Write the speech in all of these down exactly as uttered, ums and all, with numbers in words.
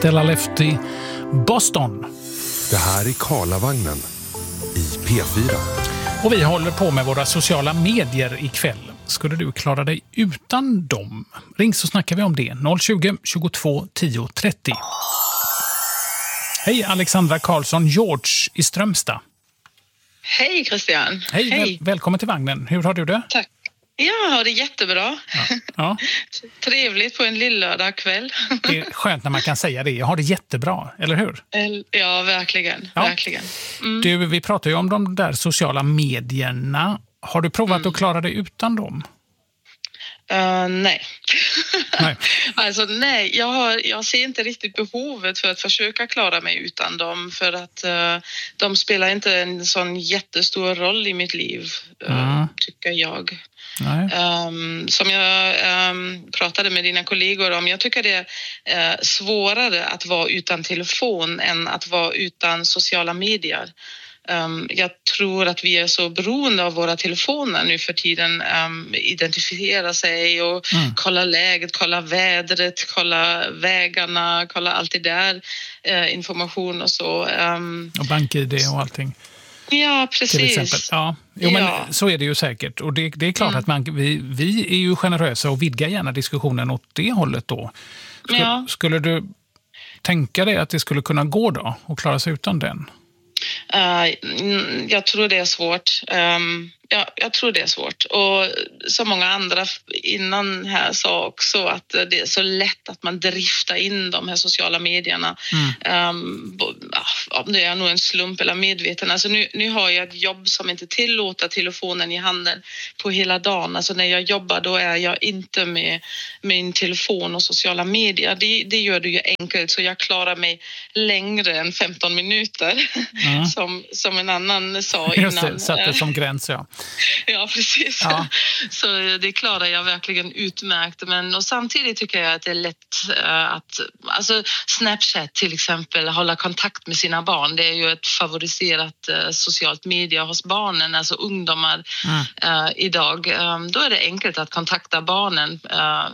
Stella Lefty, Boston. Det här är Karlavagnen i P fyra. Och vi håller på med våra sociala medier ikväll. Skulle du klara dig utan dem? Ring så snackar vi om det. noll tjugo, tjugotvå, tio, trettio. Hej Alexandra Karlsson, George i Strömstad. Hej Christian. Hej, Hej. Väl- välkommen till vagnen. Hur har du det? Tack. Jag har det jättebra. Ja. Ja. Trevligt på en lillördag kväll. Det är skönt när man kan säga det. Jag har det jättebra, eller hur? Ja, verkligen. Ja. verkligen. Mm. Du, vi pratar ju om de där sociala medierna. Har du provat Mm. att klara dig utan dem? Uh, nej. Nej. Alltså nej, jag, har, jag ser inte riktigt behovet för att försöka klara mig utan dem, för att uh, de spelar inte en sån jättestor roll i mitt liv, uh, Mm. tycker jag. Nej. Um, som jag um, pratade med dina kollegor om, jag tycker det är uh, svårare att vara utan telefon än att vara utan sociala medier. Um, jag tror att vi är så beroende av våra telefoner nu för tiden, um, identifiera sig och Mm. kolla läget, kolla vädret, kolla vägarna, kolla allt det där, uh, information och så. Um, Och bank-I D och allting. ja, Till exempel. precis. Ja, jo, men Ja. så är det ju säkert. Och det, det är klart Mm. att man, vi, vi är ju generösa och vidgar gärna diskussionen åt det hållet då. Skulle, Ja. skulle du tänka dig att det skulle kunna gå då och klara sig utan den? Uh, mm, jag tror det är svårt. Um, ja, jag tror det är svårt. Och så många andra innan här sa också att det är så lätt att man driftar in de här sociala medierna. Mm. Um, om det är nog en slump eller medveten. Alltså nu, nu har jag ett jobb som inte tillåter telefonen i handen på hela dagen. Alltså när jag jobbar då är jag inte med min telefon och sociala medier. Det, det gör det ju enkelt, så jag klarar mig längre än femton minuter. Mm. som, som en annan sa innan. Just det, satte som gräns, ja. Ja, precis. Ja. Så det klarar jag verkligen utmärkt. Men och samtidigt tycker jag att det är lätt uh, att, alltså Snapchat till exempel, hålla kontakt med sina barn. Det är ju ett favoriserat uh, socialt media hos barnen, alltså ungdomar mm. uh, idag. Um, då är det enkelt att kontakta barnen uh,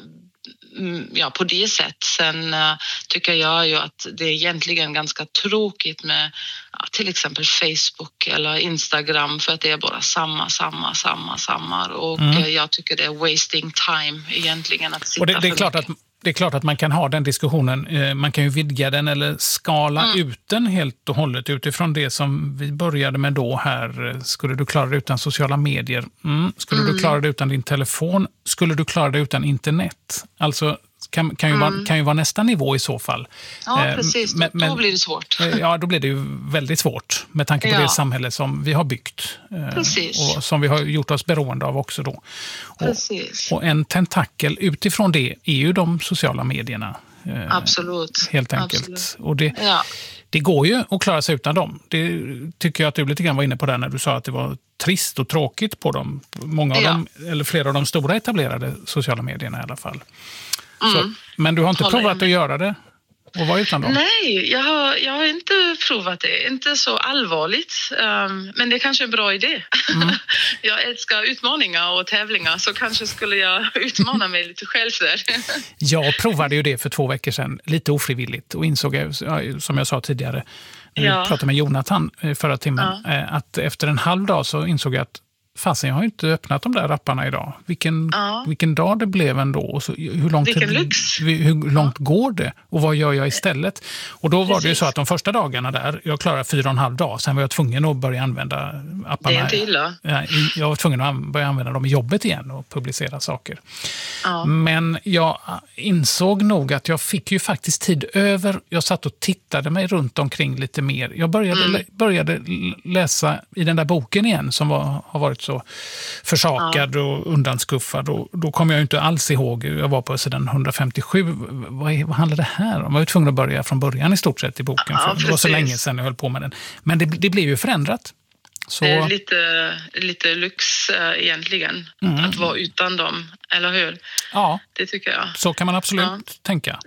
ja, på det sätt. Sen uh, tycker jag ju att det är egentligen ganska tråkigt med ja, till exempel Facebook eller Instagram, för att det är bara samma, samma, samma, samma. Och mm. uh, jag tycker det är wasting time egentligen att sitta. Och det, det är för klart att Det är klart att man kan ha den diskussionen. Man kan ju vidga den eller skala mm. ut den helt och hållet utifrån det som vi började med då här. Skulle du klara det utan sociala medier? Mm. Skulle mm. du klara det utan din telefon? Skulle du klara det utan internet? Alltså kan, kan, ju mm. vara, kan ju vara nästa nivå i så fall. Ja, precis. Men, då blir det svårt. Ja, då blir det ju väldigt svårt med tanke på ja. det samhälle som vi har byggt. Precis. Och som vi har gjort oss beroende av också då. Precis. Och, och en tentakel utifrån det är ju de sociala medierna. Absolut. Helt enkelt. Absolut. Och det, ja. det går ju att klara sig utan dem. Det tycker jag att du lite grann var inne på där när du sa att det var trist och tråkigt på dem. Många av ja. dem, eller flera av de stora etablerade sociala medierna i alla fall. Mm. Så, men du har inte Håller provat att göra det och vara utan dem? Nej, jag har, jag har inte provat det. Inte så allvarligt. Um, men det är kanske en bra idé. Mm. Jag älskar utmaningar och tävlingar, så kanske skulle jag utmana mig lite själv där. Jag provade ju det för två veckor sedan, lite ofrivilligt, och insåg, som jag sa tidigare, när ja. vi pratade med Jonathan förra timmen, ja. att efter en halv dag så insåg jag att fasen, jag har inte öppnat de där rapparna idag. Vilken, ja. vilken dag det blev ändå. Och så, hur långt, vilken lyx. Hur långt ja. går det? Och vad gör jag istället? Och då Precis. var det ju så att de första dagarna där, jag klarade fyra och en halv dag. Sen var jag tvungen att börja använda apparna. Det är inte illa. Jag var tvungen att börja använda dem i jobbet igen och publicera saker. Ja. Men jag insåg nog att jag fick ju faktiskt tid över. Jag satt och tittade mig runt omkring lite mer. Jag började, mm. började läsa i den där boken igen som var, har varit så försakad ja. och undanskuffad. Och då kom jag ju inte alls ihåg. Jag var på sidan hundrafemtiosju. Vad, vad handlar det här om? Jag var ju tvungen att börja från början i stort sett i boken. Ja, för det var så länge sedan jag höll på med den. Men det, det blev ju förändrat. Så... Det är lite, lite lyx äh, egentligen. Mm. Att vara utan dem, eller hur? Ja, det tycker jag. Så kan man absolut ja. tänka.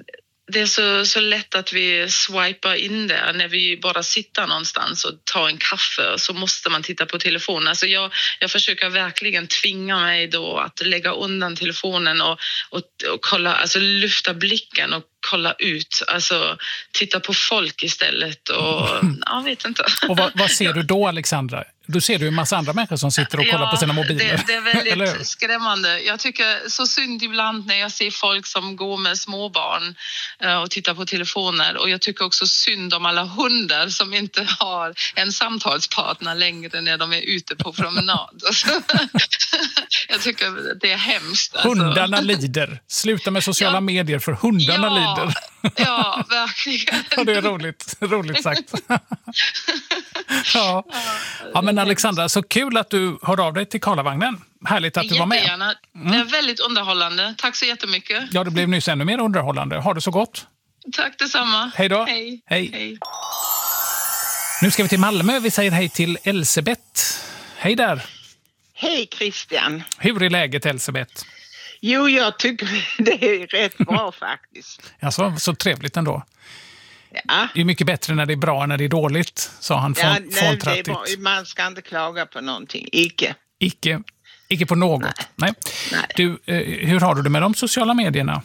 det är så, så lätt att vi swipar in där när vi bara sitter någonstans och tar en kaffe och så måste man titta på telefonen. Alltså jag, jag försöker verkligen tvinga mig då att lägga undan telefonen och, och, och kolla, alltså lyfta blicken och kolla ut, alltså titta på folk istället och jag vet inte. Och vad, vad ser du då, Alexandra? Då ser du en massa andra människor som sitter och kollar ja, på sina mobiler. Det, det är väldigt skrämmande. Jag tycker så synd ibland när jag ser folk som går med småbarn och tittar på telefoner. Och jag tycker också synd om alla hundar som inte har en samtalspartner längre när de är ute på promenad. Jag tycker det är hemskt. Alltså. Hundarna lider. Sluta med sociala ja. medier för hundarna ja. lider. Ja, verkligen. Ja, det är roligt. Roligt sagt. Ja. Ja, men Alexandra, så kul att du hörde av dig till Karlavagnen. Härligt att du var med. Jättegärna. Mm. Det är väldigt underhållande. Tack så jättemycket. Ja, det blev nyss ännu mer underhållande. Ha det så gott. Tack detsamma. Hej då. Hej. Hej. Hej. Nu ska vi till Malmö. Vi säger hej till Elsebeth. Hej där. Hej Christian. Hur är läget, Elsebeth? Jo, jag tycker det är rätt bra faktiskt. Alltså, så trevligt ändå. Ja. Det är mycket bättre när det är bra än när det är dåligt, sa han ja, från, nej, det är bra. Man ska inte klaga på någonting. Icke. Icke, icke på något. Nej. Nej. Nej. Du, eh, hur har du det med de sociala medierna?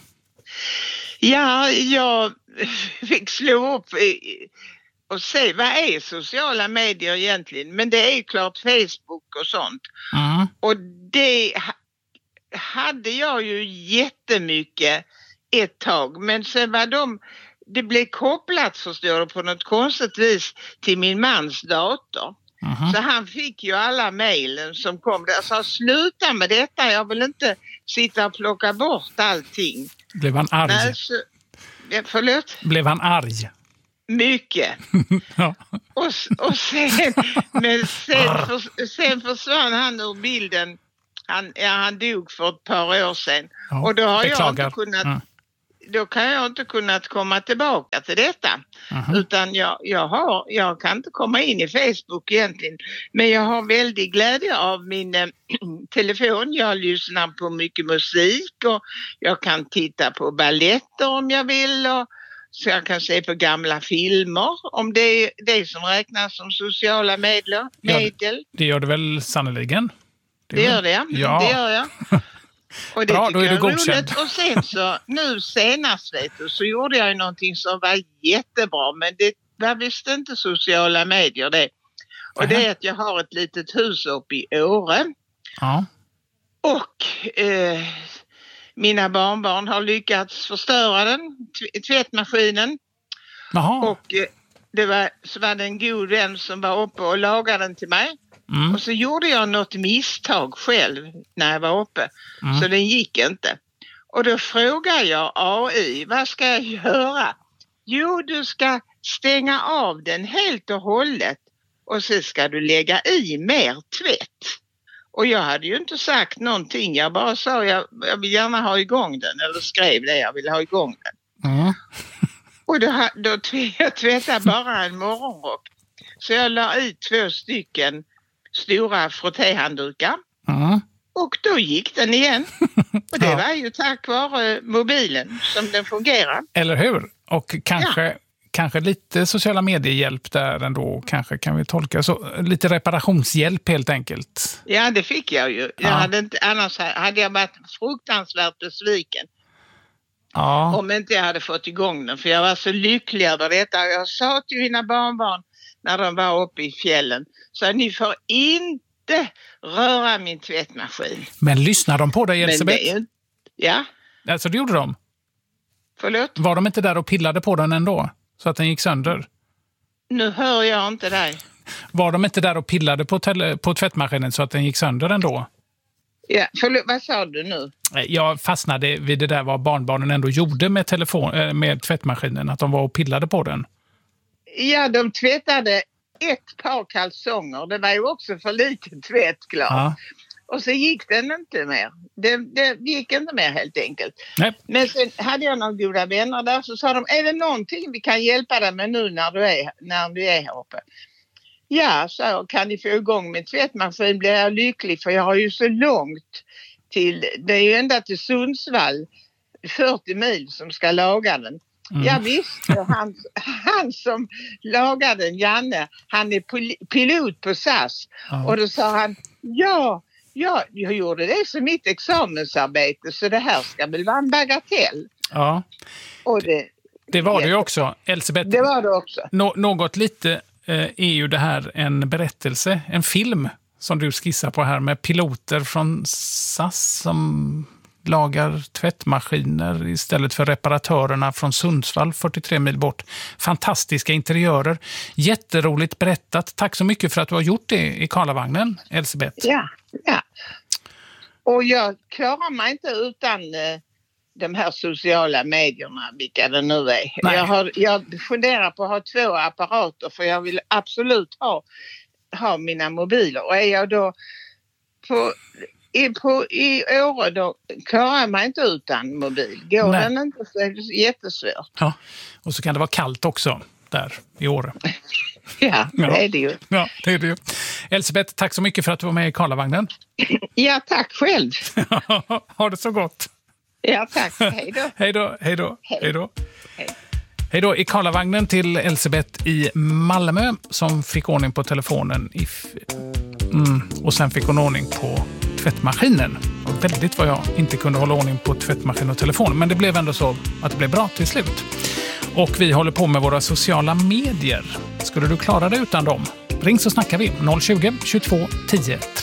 Ja, jag fick slå upp och se vad är sociala medier egentligen. Men det är klart Facebook och sånt. Mm. Och det hade jag ju jättemycket ett tag. Men sen var de... Det blev kopplat, förstår du, på något konstigt vis till min mans dator. Uh-huh. Så han fick ju alla mejlen som kom där. Så sluta med detta, jag vill inte sitta och plocka bort allting. Blev han arg? Nej, så, ja, förlåt? Blev han arg? Mycket. Ja. och, och sen, men sen, för, sen försvann han ur bilden. Han, ja, han dog för ett par år sedan. Ja, och då har beklagar. jag inte kunnat... Mm. Då kan jag inte kunnat komma tillbaka till detta. Uh-huh. Utan jag, jag, har, jag kan inte komma in i Facebook egentligen. Men jag har väldigt glädje av min äh, telefon. Jag lyssnar på mycket musik och jag kan titta på balletter om jag vill. Och, så jag kan se på gamla filmer om det är det som räknas som sociala medier. medel. Ja, det gör det väl sannoliken? Det, det gör det, ja. Det gör jag. Och det bra, tycker då är du jag är godkänd. roligt. Och sen så, nu senast vet du, så gjorde jag ju någonting som var jättebra. Men det var visst inte sociala medier det. Och uh-huh. det är att jag har ett litet hus uppe i Åre. Ja. Och eh, mina barnbarn har lyckats förstöra den, t- tvättmaskinen. Jaha. Och eh, det var, så var det en god vän som var uppe och lagade den till mig. Mm. Och så gjorde jag något misstag själv när jag var uppe. Mm. Så den gick inte. Och då frågar jag A I, vad ska jag göra? Jo, du ska stänga av den helt och hållet. Och så ska du lägga i mer tvätt. Och jag hade ju inte sagt någonting. Jag bara sa, jag, jag vill gärna ha igång den. Eller skrev det, jag vill ha igång den. Mm. Och då, då jag tvättade bara en morgonrock. Så jag la i två stycken stora frottéhanddukar. Mm. Och då gick den igen. Och det ja. var ju tack vare mobilen som den fungerar. Eller hur? Och kanske, ja. kanske lite sociala mediehjälp där ändå. Kanske kan vi tolka så. Lite reparationshjälp helt enkelt. Ja, det fick jag ju. Jag ja. hade inte, annars hade jag varit fruktansvärt besviken. Ja. Om inte jag hade fått igång den. För jag var så lycklig över detta. Jag sa till mina barnbarn när de var uppe i fjällen. Så ni får inte röra min tvättmaskin. Men lyssnar de på dig, Elsebeth? Men det, ja. Alltså det gjorde de? Förlåt? Var de inte där och pillade på den ändå? Så att den gick sönder? Nu hör jag inte dig. Var de inte där och pillade på, tele- på tvättmaskinen så att den gick sönder ändå? Ja, förlåt, vad sa du nu? Jag fastnade vid det där vad barnbarnen ändå gjorde med, telefon- med tvättmaskinen. Att de var och pillade på den. Ja, de tvättade ett par kalsonger. Det var ju också för lite tvätt, klart. Ja. Och så gick den inte mer. Det, det gick inte mer helt enkelt. Nej. Men sen hade jag några goda vänner där. Så sa de, är det någonting vi kan hjälpa dig med nu när du är, när du är här uppe? Ja, så kan ni få igång min tvättmaskin blir jag lycklig. För jag har ju så långt till, det är ju ända till Sundsvall, fyrtio mil som ska laga den. Mm. Jag visste, han, han som lagade Janne, han är pil- pilot på S A S. Ja. Och då sa han, ja, ja, jag gjorde det som mitt examensarbete, så det här ska väl vara en bagatell. Ja, och det, det var det ju också. Elisabeth, det var det också. Nå- något lite eh, är ju det här en berättelse, en film som du skissar på här med piloter från S A S som lagar tvättmaskiner istället för reparatörerna från Sundsvall, fyrtiotre mil bort. Fantastiska interiörer. Jätteroligt berättat. Tack så mycket för att du har gjort det i Karlavagnen, Elisabeth. Ja, ja. Och jag klarar mig inte utan eh, de här sociala medierna, vilka det nu är. Jag, har, jag funderar på att ha två apparater, för jag vill absolut ha, ha mina mobiler. Och är jag då på... I, på, I år då klarar jag mig inte utan mobil. Går Nej. den inte så är det jättesvårt. Ja, och så kan det vara kallt också där i år. Ja, det ja. är det ju. Ja, det är det ju. Elisabeth, tack så mycket för att du var med i Karlavagnen. Ja, tack själv. Ha det så gott. Ja, tack. Hej då. Hej då, hej då, hej då. Hej. Hej då i Karlavagnen till Elisabeth i Malmö som fick ordning på telefonen i f- mm, och sen fick hon ordning på tvättmaskinen. Och väldigt vad jag inte kunde hålla ordning på tvättmaskin och telefon. Men det blev ändå så att det blev bra till slut. Och vi håller på med våra sociala medier. Skulle du klara dig utan dem? Ring så snackar vi. noll tjugo, tjugotvå, tio, trettio